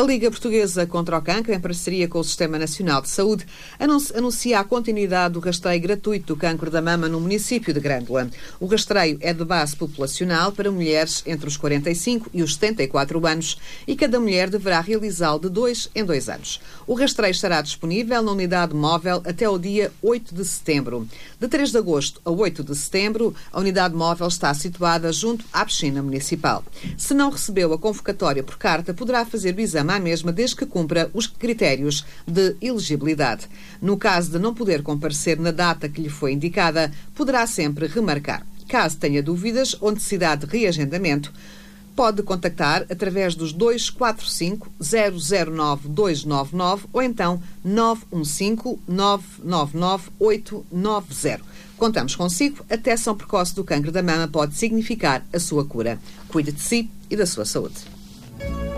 Liga Portuguesa contra o Cancro, em parceria com o Sistema Nacional de Saúde, anuncia a continuidade do rastreio gratuito do cancro da mama no município de Grândola. O rastreio é de base populacional para mulheres entre os 45 e os 74 anos e cada mulher deverá realizá-lo de 2 em 2 anos. O rastreio estará disponível na unidade móvel até o dia 8 de setembro. De 3 de agosto a 8 de setembro, a unidade móvel está situada junto à piscina municipal. Se não recebeu a convocatória por carta, poderá fazer o exame à mesma desde que cumpra os critérios de elegibilidade. No caso de não poder comparecer na data que lhe foi indicada, poderá sempre remarcar. Caso tenha dúvidas ou necessidade de reagendamento, pode contactar através dos 245 009 299 ou então 915 999 890. Contamos consigo. A detecção precoce do cancro da mama pode significar a sua cura. Cuide de si e da sua saúde.